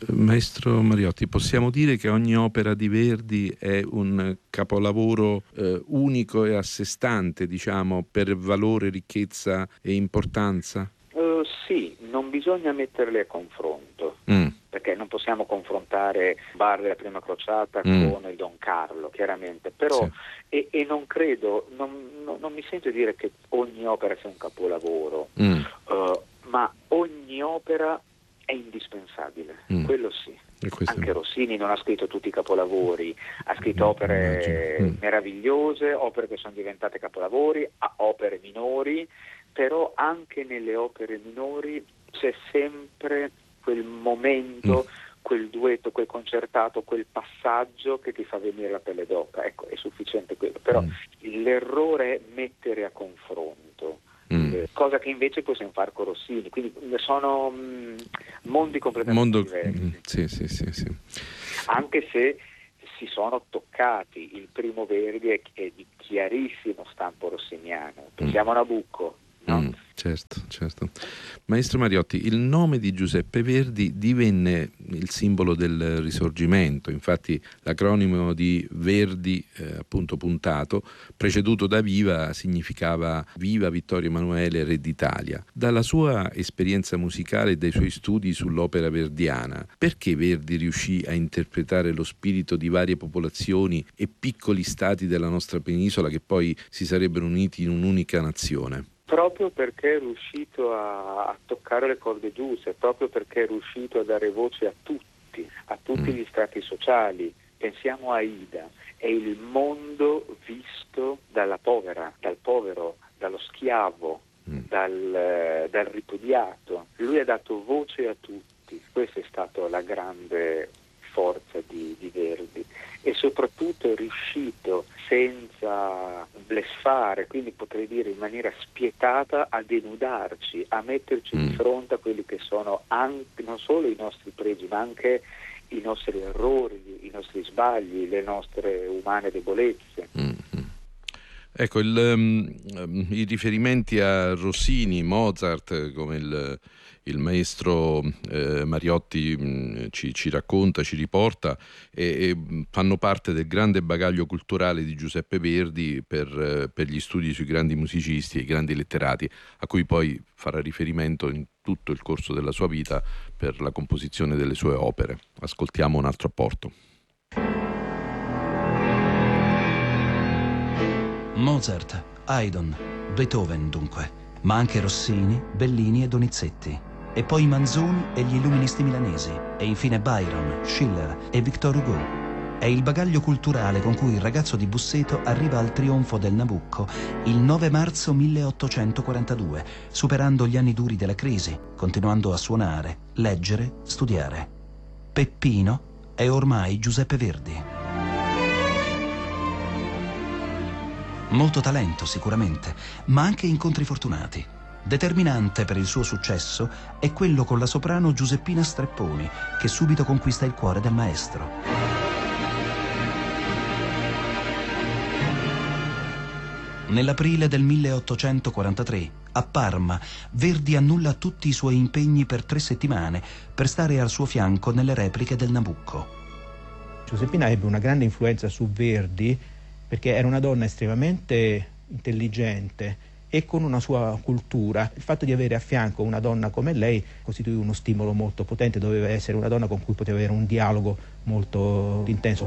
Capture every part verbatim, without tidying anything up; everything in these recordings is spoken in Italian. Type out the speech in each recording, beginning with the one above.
Maestro Mariotti, possiamo dire che ogni opera di Verdi è un capolavoro eh, unico e a sé stante, diciamo, per valore, ricchezza e importanza? Uh, sì, non bisogna metterle a confronto, mm. perché non possiamo confrontare Bar della Prima Crociata mm. con il Don Carlo, chiaramente, però sì. e, e non credo, non, non, non mi sento dire che ogni opera sia un capolavoro, mm. uh, ma ogni opera è indispensabile, mm. quello sì. Anche Rossini non ha scritto tutti i capolavori, ha scritto opere mm. meravigliose, opere che sono diventate capolavori, opere minori, però anche nelle opere minori c'è sempre quel momento, mm. quel duetto, quel concertato, quel passaggio che ti fa venire la pelle d'oca. Ecco, è sufficiente quello. Però mm. l'errore è mettere a confronto. Mm. Cosa che invece possiamo fare con Rossini, quindi sono mh, mondi completamente Mondo... diversi. Mm, sì, sì, sì, sì. Anche se si sono toccati, il primo Verdi è, è di chiarissimo stampo rossiniano. Pensiamo mm. a Nabucco, no? Mm, certo, certo. Maestro Mariotti, il nome di Giuseppe Verdi divenne il simbolo del Risorgimento, infatti l'acronimo di Verdi, eh, appunto puntato, preceduto da Viva, significava Viva Vittorio Emanuele, Re d'Italia. Dalla sua esperienza musicale e dai suoi studi sull'opera verdiana, perché Verdi riuscì a interpretare lo spirito di varie popolazioni e piccoli stati della nostra penisola che poi si sarebbero uniti in un'unica nazione? Proprio perché è riuscito a, a toccare le corde giuste, proprio perché è riuscito a dare voce a tutti, a tutti gli strati sociali. Pensiamo a Aida, è il mondo visto dalla povera, dal povero, dallo schiavo, dal, dal ripudiato. Lui ha dato voce a tutti, questa è stata la grande forza di, di Verdi, e soprattutto è riuscito senza bleffare, quindi potrei dire in maniera spietata, a denudarci, a metterci mm. di fronte a quelli che sono anche, non solo i nostri pregi, ma anche i nostri errori, i nostri sbagli, le nostre umane debolezze. Mm-hmm. Ecco, il, um, i riferimenti a Rossini, Mozart, come il, il maestro eh, Mariotti mh, ci, ci racconta, ci riporta, e, e fanno parte del grande bagaglio culturale di Giuseppe Verdi per, per gli studi sui grandi musicisti e i grandi letterati, a cui poi farà riferimento in tutto il corso della sua vita per la composizione delle sue opere. Ascoltiamo un altro apporto. Mozart, Haydn, Beethoven dunque, ma anche Rossini, Bellini e Donizetti, e poi Manzoni e gli illuministi milanesi, e infine Byron, Schiller e Victor Hugo. È il bagaglio culturale con cui il ragazzo di Busseto arriva al trionfo del Nabucco il nove marzo milleottocentoquarantadue, superando gli anni duri della crisi, continuando a suonare, leggere, studiare. Peppino è ormai Giuseppe Verdi. Molto talento sicuramente, ma anche incontri fortunati. Determinante per il suo successo è quello con la soprano Giuseppina Strepponi, che subito conquista il cuore del maestro. Nell'aprile del milleottocentoquarantatré, a Parma, Verdi annulla tutti i suoi impegni per tre settimane per stare al suo fianco nelle repliche del Nabucco. Giuseppina ebbe una grande influenza su Verdi perché era una donna estremamente intelligente e con una sua cultura. Il fatto di avere a fianco una donna come lei costituì uno stimolo molto potente, doveva essere una donna con cui poteva avere un dialogo molto intenso.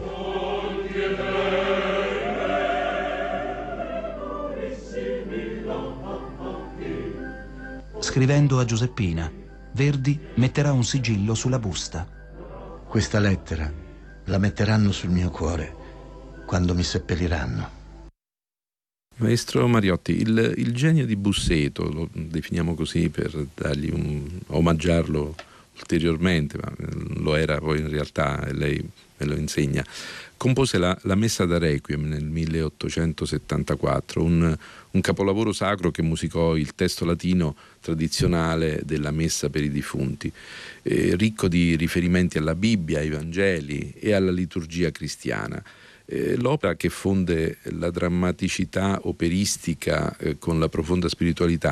Scrivendo a Giuseppina, Verdi metterà un sigillo sulla busta. Questa lettera la metteranno sul mio cuore quando mi seppelliranno. Maestro Mariotti, il, il genio di Busseto, lo definiamo così per dargli un, omaggiarlo ulteriormente, ma lo era poi in realtà, lei me lo insegna, compose la, la Messa da Requiem nel milleottocentosettantaquattro, un, un capolavoro sacro che musicò il testo latino tradizionale della Messa per i defunti, eh, ricco di riferimenti alla Bibbia, ai Vangeli e alla liturgia cristiana. Eh, l'opera, che fonde la drammaticità operistica eh, con la profonda spiritualità,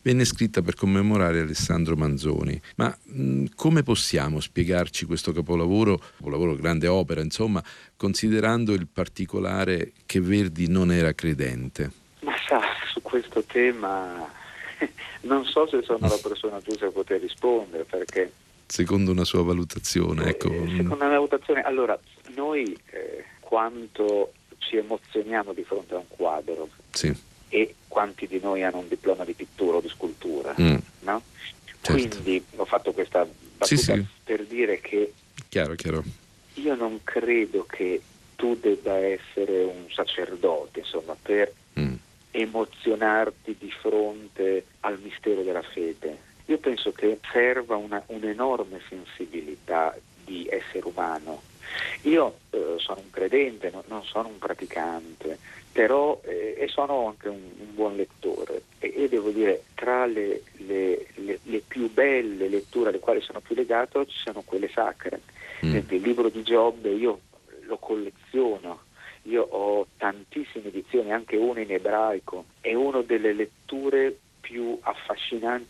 venne scritta per commemorare Alessandro Manzoni. Ma mh, come possiamo spiegarci questo capolavoro, capolavoro, grande opera, insomma, considerando il particolare che Verdi non era credente? Ma sa, su questo tema non so se sono la persona giusta a poter rispondere, perché secondo una sua valutazione, ecco. Eh, secondo una valutazione, allora, noi eh, quanto ci emozioniamo di fronte a un quadro, sì, e quanti di noi hanno un diploma di pittura o di scultura, mm. no? Certo. Quindi ho fatto questa battuta sì, sì. per dire che chiaro, chiaro. io non credo che tu debba essere un sacerdote, insomma, per mm. emozionarti di fronte al mistero della fede. Io penso che serva una, un'enorme sensibilità di essere umano. Io eh, sono un credente, no, non sono un praticante, però eh, e sono anche un, un buon lettore e, e devo dire tra le, le, le, le più belle letture alle quali sono più legato ci sono quelle sacre. Mm. Il libro di Giobbe io lo colleziono. Io ho tantissime edizioni, anche una in ebraico, è una delle letture più affascinanti